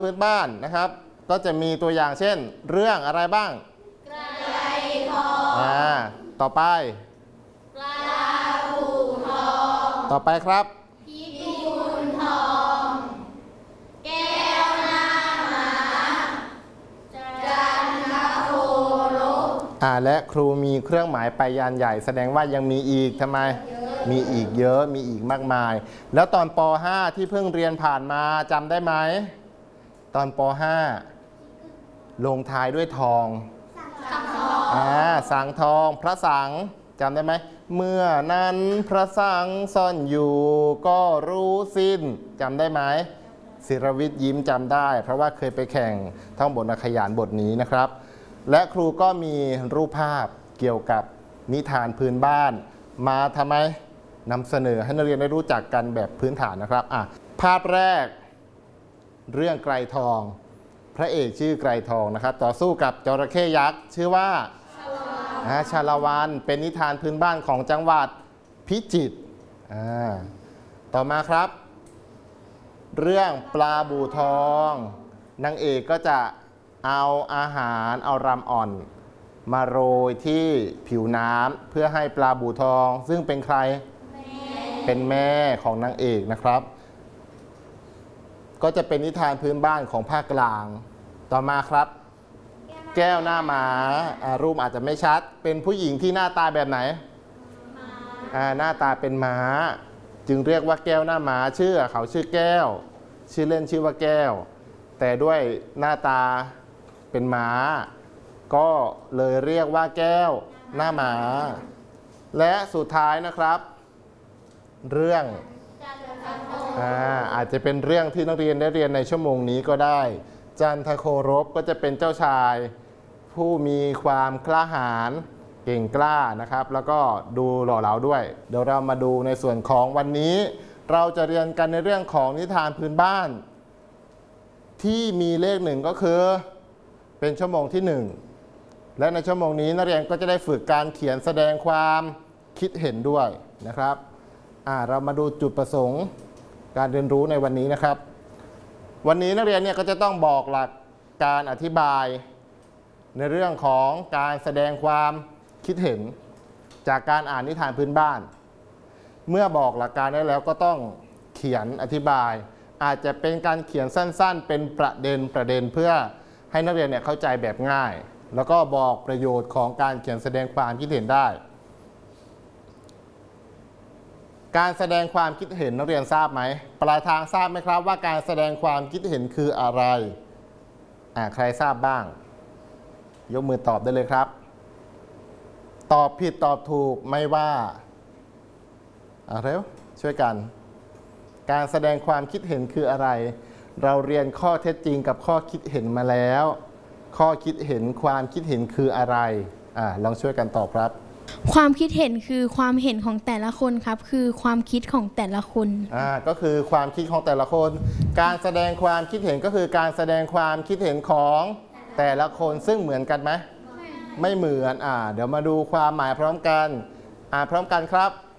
พื้นบ้านนะครับก็จะมีตัวอย่างเช่นเรื่องอะไรบ้างไกรทองต่อไปปลาบู่ทองต่อไปครับพิกุลทองแก้วหน้าหมาจันทโครบและครูมีเครื่องหมายไปยันใหญ่แสดงว่ายังมีอีกทำไมมีอีกเยอะมีอีกมากมายแล้วตอนป .5 ที่เพิ่งเรียนผ่านมาจำได้ไหมตอนป .5 ลงท้ายด้วยทองสังทองพระสังจำได้ไหมเมื่อนั้นพระสังซ่อนอยู่ก็รู้สิ้นจำได้ไหมศิรวิทย์ยิ้มจำได้เพราะว่าเคยไปแข่งท่องบทนักขยานบทนี้นะครับและครูก็มีรูปภาพเกี่ยวกับนิทานพื้นบ้านมาทำไมนำเสนอให้นักเรียนได้รู้จักกันแบบพื้นฐานนะครับภาพแรกเรื่องไกรทองพระเอกชื่อไกรทองนะครับต่อสู้กับจระเข้ยักษ์ชื่อว่าชาละวันเป็นนิทานพื้นบ้านของจังหวัดพิจิตรต่อมาครับเรื่องปลาบู่ทองนางเอกก็จะเอาอาหารเอารำอ่อนมาโรยที่ผิวน้ำเพื่อให้ปลาบู่ทองซึ่งเป็นใครเป็นแม่ของนางเอกนะครับก็จะเป็นนิทานพื้นบ้านของภาคกลางต่อมาครับแก้วหน้าม้ารูปอาจจะไม่ชัดเป็นผู้หญิงที่หน้าตาแบบไหนหน้าตาเป็นม้าจึงเรียกว่าแก้วหน้าม้าเขาชื่อแก้วชื่อเล่นชื่อว่าแก้วแต่ด้วยหน้าตาเป็นม้าก็เลยเรียกว่าแก้วหน้าม้าและสุดท้ายนะครับเรื่องอาจจะเป็นเรื่องที่นักเรียนได้เรียนในชั่วโมงนี้ก็ได้จันทโครบก็จะเป็นเจ้าชายผู้มีความกล้าหาญเก่งกล้านะครับแล้วก็ดูหล่อเหลาด้วยเดี๋ยวเรามาดูในส่วนของวันนี้เราจะเรียนกันในเรื่องของนิทานพื้นบ้านที่มีเลขหนึ่งก็คือเป็นชั่วโมงที่1และในชั่วโมงนี้นักเรียนก็จะได้ฝึกการเขียนแสดงความคิดเห็นด้วยนะครับเรามาดูจุดประสงค์การเรียนรู้ในวันนี้นะครับวันนี้นักเรียนเนี่ยก็จะต้องบอกหลักการอธิบายในเรื่องของการแสดงความคิดเห็นจากการอ่านนิทานพื้นบ้านเมื่อบอกหลักการได้แล้วก็ต้องเขียนอธิบายอาจจะเป็นการเขียนสั้นๆเป็นประเด็นเพื่อให้นักเรียนเนี่ยเข้าใจแบบง่ายแล้วก็บอกประโยชน์ของการเขียนแสดงความคิดเห็นได้การแสดงความคิดเห็นนักเรียนทราบไหมปลายทางทราบไหมครับว่าการแสดงความคิดเห็นคืออะไรใครทราบบ้างยกมือตอบได้เลยครับตอบผิดตอบถูกไม่ว่าเร็วช่วยกันการแสดงความคิดเห็นคืออะไรเราเรียนข้อเท็จจริงกับข้อคิดเห็นมาแล้วข้อคิดเห็นความคิดเห็นคืออะไรลองช่วยกันตอบครับความคิดเห็นคือความเห็นของแต่ละคนครับคือความคิดของแต่ละคนก็คือความคิดของแต่ละคนการแสดงความคิดเห็นก็คือการแสดงความคิดเห็นของแต่ละคนซึ่งเหมือนกันไหมไม่เหมือนเดี๋ยวมาดูความหมายพร้อมกันพร้อมกันครับ